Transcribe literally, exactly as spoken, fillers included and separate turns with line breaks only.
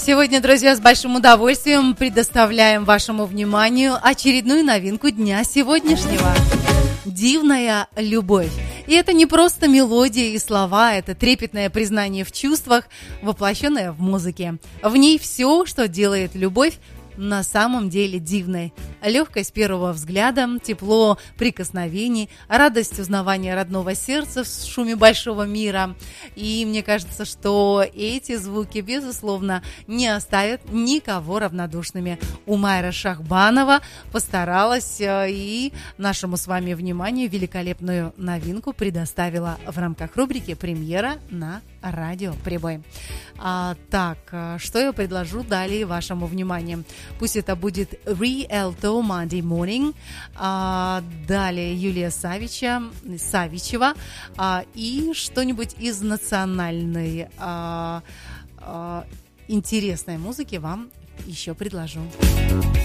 Сегодня, друзья, с большим удовольствием предоставляем вашему вниманию очередную новинку дня сегодняшнего. «Дивная любовь». И это не просто мелодия и слова, это трепетное признание в чувствах, воплощенное в музыке. В ней все, что делает любовь на самом деле дивной. Легкость первого взгляда, тепло прикосновений, радость узнавания родного сердца в шуме большого мира. И мне кажется, что эти звуки, безусловно, не оставят никого равнодушными. Умайра Шахбанова постаралась и нашему с вами вниманию великолепную новинку предоставила в рамках рубрики «Премьера» на радио «Прибой». А, так, что я предложу далее вашему вниманию? Пусть это будет Rialto Monday Morning, а, далее Юлия Савича, Савичева а, и что-нибудь из национальной а, а, интересной музыки вам еще предложу.